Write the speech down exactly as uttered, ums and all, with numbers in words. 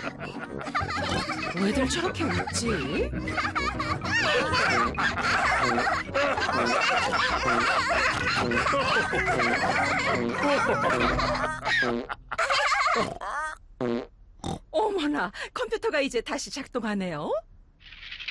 왜들 저렇게 웃지? 어머나, 컴퓨터가 이제 다시 작동하네요.